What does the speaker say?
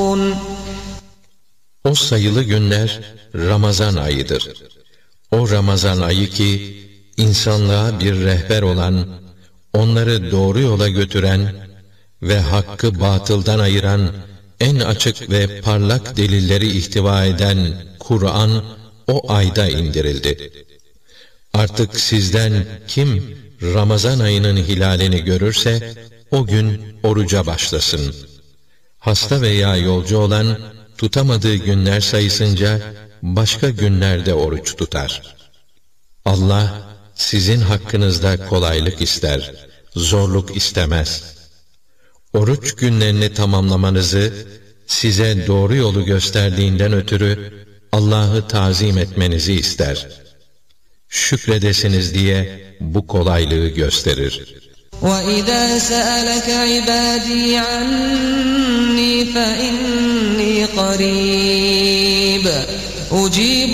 O sayılı günler Ramazan ayıdır. O Ramazan ayı ki insanlığa bir rehber olan, onları doğru yola götüren ve hakkı batıldan ayıran en açık ve parlak delilleri ihtiva eden Kur'an o ayda indirildi. Artık sizden kim Ramazan ayının hilalini görürse o gün oruca başlasın. Hasta veya yolcu olan tutamadığı günler sayısınca başka günlerde oruç tutar. Allah sizin hakkınızda kolaylık ister, zorluk istemez. Oruç günlerini tamamlamanızı size doğru yolu gösterdiğinden ötürü Allah'ı tazim etmenizi ister. Şükredesiniz diye bu kolaylığı gösterir. وَإِذَا سَأَلَكَ عِبَادِي عَنِّي فَإِنِّي قَرِيبٌ أُجِيبُ